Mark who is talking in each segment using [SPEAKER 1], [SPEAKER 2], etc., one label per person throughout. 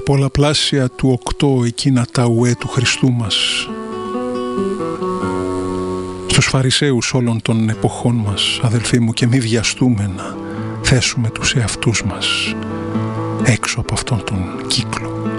[SPEAKER 1] πολλαπλάσια του 8 εκείνα τα ουέ του Χριστού μας. Στους Φαρισαίους όλων των εποχών μας, αδελφοί μου, και μη βιαστούμε να θέσουμε τους εαυτούς μας έξω από αυτόν τον κύκλο.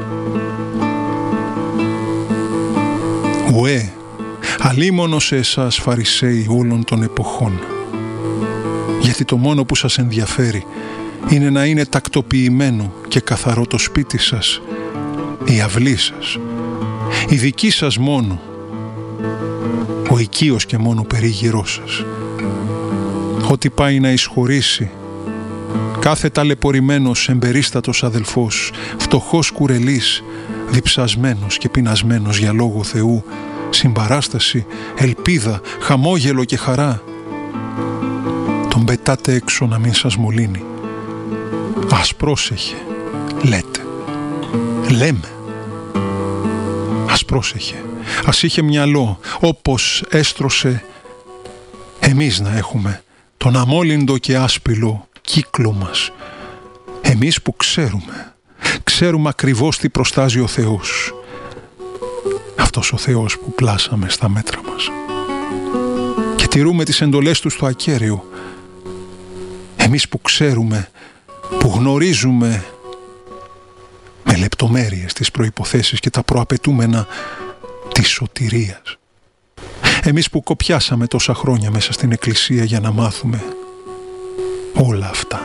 [SPEAKER 1] Ουέ, αλίμονο σε εσάς Φαρισαίοι όλων των εποχών, γιατί το μόνο που σας ενδιαφέρει είναι να είναι τακτοποιημένο και καθαρό το σπίτι σας, η αυλή σας, η δική σας μόνο, ο οικείος και μόνο περίγυρό σας. Ό,τι πάει να εισχωρήσει, κάθε ταλαιπωρημένος εμπερίστατος αδελφός, φτωχός κουρελής, διψασμένος και πεινασμένος για λόγο Θεού, συμπαράσταση, ελπίδα, χαμόγελο και χαρά, τον πετάτε έξω να μην σας μολύνει. Ας πρόσεχε, λέτε, λέμε, ας πρόσεχε, ας είχε μυαλό, όπως έστρωσε εμείς να έχουμε τον αμόλυντο και άσπυλο κύκλο μας. Εμείς που ξέρουμε ακριβώς τι προστάζει ο Θεός, αυτός ο Θεός που πλάσαμε στα μέτρα μας, και τηρούμε τις εντολές Του στο ακέραιο. Εμείς που ξέρουμε, που γνωρίζουμε με λεπτομέρειες τις προϋποθέσεις και τα προαπαιτούμενα της σωτηρίας. Εμείς που κοπιάσαμε τόσα χρόνια μέσα στην Εκκλησία για να μάθουμε όλα αυτά.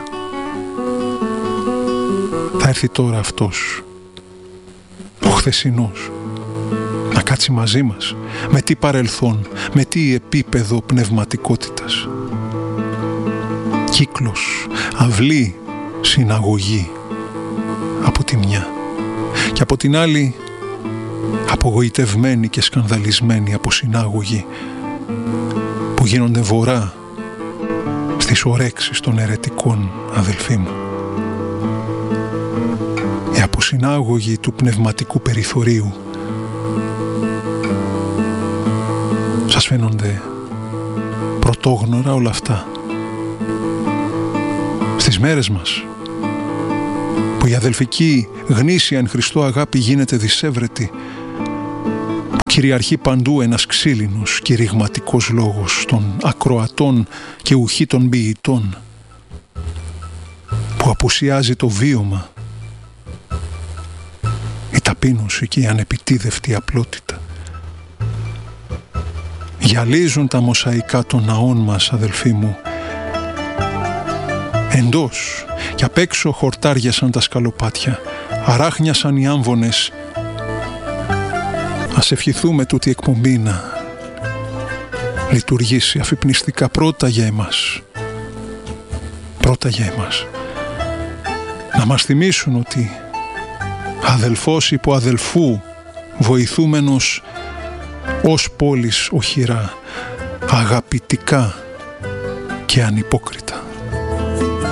[SPEAKER 1] Θα έρθει τώρα αυτός, ο χθεσινός, να κάτσει μαζί μας, με τι παρελθόν, με τι επίπεδο πνευματικότητας. Κύκλος, αυλή, συναγωγή από τη μια, και από την άλλη απογοητευμένοι και σκανδαλισμένοι από συνάγωγοι που γίνονται βορρά στις ορέξεις των αιρετικών, αδελφοί μου. Οι αποσυνάγωγοι του πνευματικού περιθωρίου σας φαίνονται πρωτόγνωρα όλα αυτά στις μέρες μας, που η αδελφική γνήσια εν Χριστώ αγάπη γίνεται δυσέβρετη, που κυριαρχεί παντού ένας ξύλινος κηρυγματικός λόγος των ακροατών και ουχή των ποιητών, που απουσιάζει το βίωμα, η ταπείνωση και η ανεπιτίδευτη απλότητα. Γυαλίζουν τα μοσαϊκά των ναών μας, αδελφοί μου. Εντός και απ' έξω χορτάριασαν τα σκαλοπάτια, αράχνιασαν οι άμβονες. Ας ευχηθούμε τούτη εκπομπή να λειτουργήσει αφυπνιστικά πρώτα για εμάς. Πρώτα για εμάς. Να μας θυμίσουν ότι αδελφός υπό αδελφού, βοηθούμενος ως πόλης οχυρά, αγαπητικά και ανυπόκριτα.